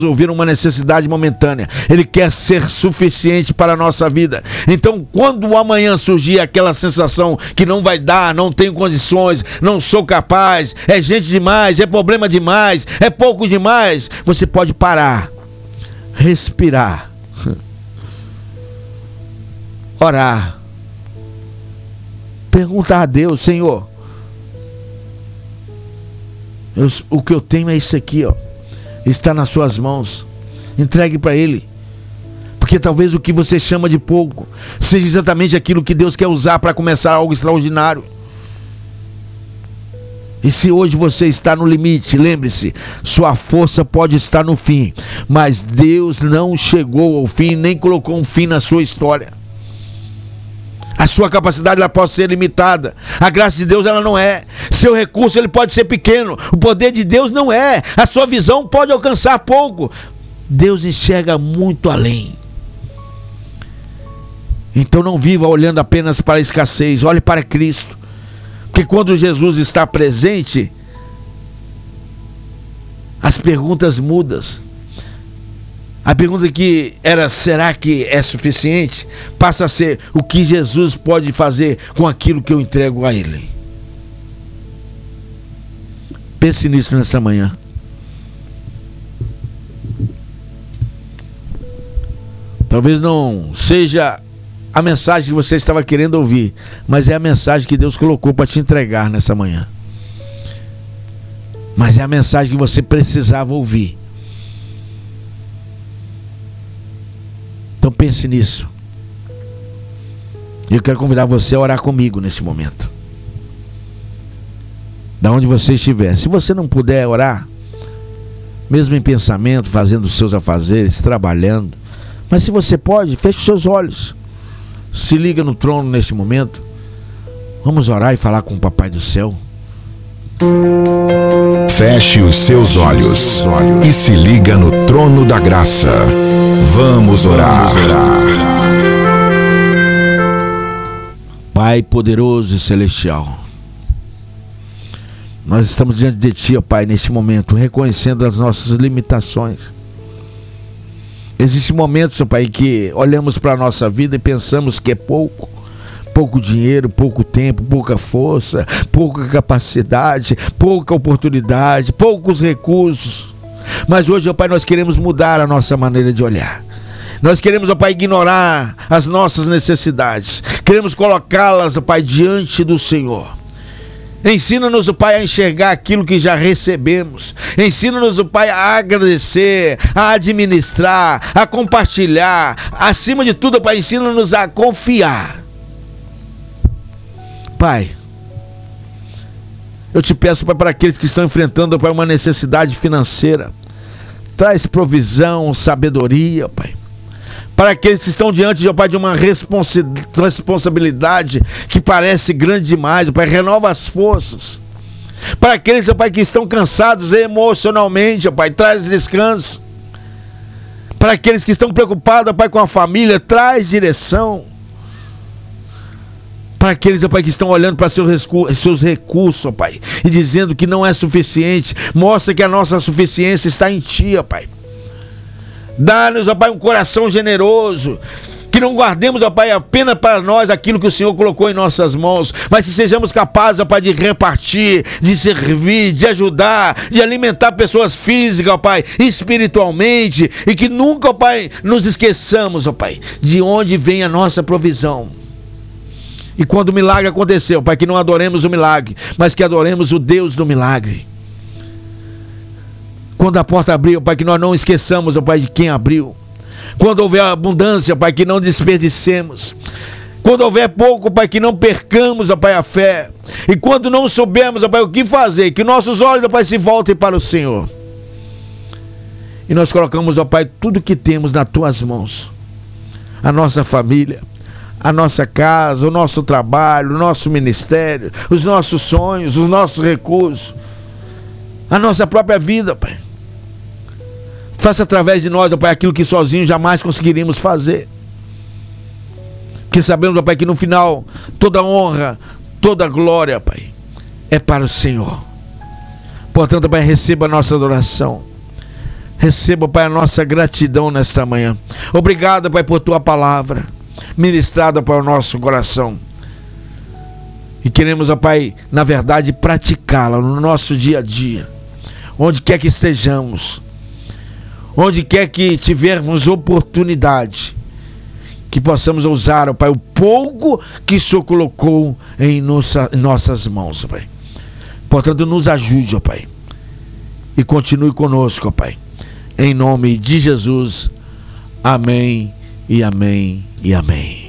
ouvir uma necessidade momentânea. Ele quer ser suficiente para a nossa vida. Então, quando o amanhã surgir aquela sensação que não vai dar, não tenho condições, não sou capaz, é gente demais, é problema demais, é pouco demais, você pode parar, respirar, orar, perguntar a Deus: Senhor, o que eu tenho é isso aqui, ó. Está nas suas mãos. Entregue para Ele. Porque talvez o que você chama de pouco seja exatamente aquilo que Deus quer usar para começar algo extraordinário. E se hoje você está no limite, lembre-se, sua força pode estar no fim, mas Deus não chegou ao fim, nem colocou um fim na sua história. A sua capacidade ela pode ser limitada. A graça de Deus ela não é. Seu recurso ele pode ser pequeno. O poder de Deus não é. A sua visão pode alcançar pouco. Deus enxerga muito além. Então não viva olhando apenas para a escassez. Olhe para Cristo. Porque quando Jesus está presente, as perguntas mudam. A pergunta que era, será que é suficiente? Passa a ser, o que Jesus pode fazer com aquilo que eu entrego a Ele? Pense nisso nessa manhã. Talvez não seja a mensagem que você estava querendo ouvir, mas é a mensagem que Deus colocou para te entregar nessa manhã. Mas é a mensagem que você precisava ouvir. Então pense nisso. Eu quero convidar você a orar comigo nesse momento. Da onde você estiver. Se você não puder orar, mesmo em pensamento, fazendo os seus afazeres, trabalhando, mas se você pode, feche os seus olhos. Se liga no trono neste momento. Vamos orar e falar com o Papai do Céu. Feche os seus olhos e se liga no trono da graça. Vamos orar. Pai poderoso e celestial, nós estamos diante de Ti, ó Pai, neste momento, reconhecendo as nossas limitações. Existem momentos, ó Pai, que olhamos para a nossa vida e pensamos que é pouco dinheiro, pouco tempo, pouca força, pouca capacidade, pouca oportunidade, poucos recursos. Mas hoje, ó Pai, nós queremos mudar a nossa maneira de olhar. Nós queremos, ó Pai, ignorar as nossas necessidades. Queremos colocá-las, ó Pai, diante do Senhor. Ensina-nos, ó Pai, a enxergar aquilo que já recebemos. Ensina-nos, ó Pai, a agradecer, a administrar, a compartilhar. Acima de tudo, ó Pai, ensina-nos a confiar. Pai, eu te peço, Pai, para aqueles que estão enfrentando, Pai, uma necessidade financeira, traz provisão, sabedoria, Pai. Para aqueles que estão diante, Pai, de uma responsabilidade que parece grande demais, Pai, renova as forças. Para aqueles, Pai, que estão cansados emocionalmente, Pai, traz descanso. Para aqueles que estão preocupados, Pai, com a família, traz direção. Para aqueles, ó Pai, que estão olhando para seus recursos, ó Pai, e dizendo que não é suficiente, mostra que a nossa suficiência está em Ti, ó Pai. Dá-nos, ó Pai, um coração generoso, que não guardemos, ó Pai, apenas para nós aquilo que o Senhor colocou em nossas mãos, mas que sejamos capazes, ó Pai, de repartir, de servir, de ajudar, de alimentar pessoas físicas, ó Pai, espiritualmente, e que nunca, ó Pai, nos esqueçamos, ó Pai, de onde vem a nossa provisão. E quando o milagre aconteceu, Pai, que não adoremos o milagre, mas que adoremos o Deus do milagre. Quando a porta abriu, Pai, que nós não esqueçamos, ó Pai, de quem abriu. Quando houver abundância, Pai, que não desperdicemos. Quando houver pouco, Pai, que não percamos, ó Pai, a fé. E quando não soubermos, ó Pai, o que fazer, que nossos olhos, ó Pai, se voltem para o Senhor. E nós colocamos, ó Pai, tudo que temos nas Tuas mãos. A nossa família, a nossa casa, o nosso trabalho, o nosso ministério, os nossos sonhos, os nossos recursos, a nossa própria vida, Pai. Faça através de nós, ó Pai, aquilo que sozinhos jamais conseguiríamos fazer. Que sabemos, ó Pai, que no final toda honra, toda glória, Pai, é para o Senhor. Portanto, Pai, receba a nossa adoração, Receba, Pai, a nossa gratidão nesta manhã. Obrigado, Pai, por tua palavra ministrada para o nosso coração. E queremos, ó Pai, na verdade, praticá-la no nosso dia a dia. Onde quer que estejamos, onde quer que tivermos oportunidade, que possamos usar, ó Pai, o pouco que o Senhor colocou em nossas mãos, ó Pai. Portanto, nos ajude, ó Pai. E continue conosco, ó Pai. Em nome de Jesus. Amém e amém e amém.